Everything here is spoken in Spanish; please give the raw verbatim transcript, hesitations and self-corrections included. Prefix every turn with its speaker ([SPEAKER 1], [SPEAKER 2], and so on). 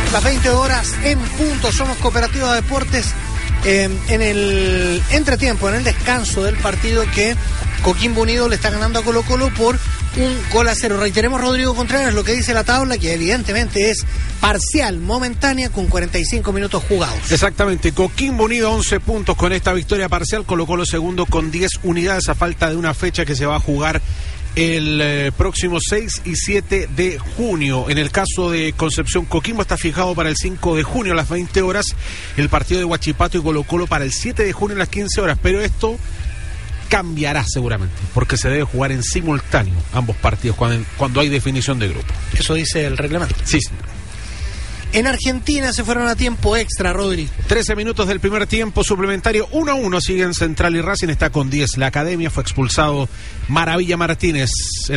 [SPEAKER 1] Las veinte horas en punto. Somos Cooperativa de Deportes. Eh, en el entretiempo, en el descanso del partido que Coquimbo Unido le está ganando a Colo Colo por un gol a cero. Reiteremos, Rodrigo Contreras, lo que dice la tabla, que evidentemente es parcial, momentánea, con cuarenta y cinco minutos jugados.
[SPEAKER 2] Exactamente, Coquimbo Unido once puntos con esta victoria parcial, Colo Colo segundo con diez unidades a falta de una fecha que se va a jugar el eh, próximo seis y siete de junio. En el caso de Concepción, Coquimbo está fijado para el cinco de junio a las veinte horas, el partido de Huachipato y Colo Colo para el siete de junio a las quince horas, pero esto cambiará seguramente, porque se debe jugar en simultáneo ambos partidos cuando, cuando hay definición de grupo.
[SPEAKER 1] Eso dice el reglamento.
[SPEAKER 2] Sí, señor.
[SPEAKER 1] En Argentina se fueron a tiempo extra, Rodri.
[SPEAKER 2] trece minutos del primer tiempo suplementario, uno a uno siguen Central y Racing, está con diez. La Academia fue expulsado Maravilla Martínez.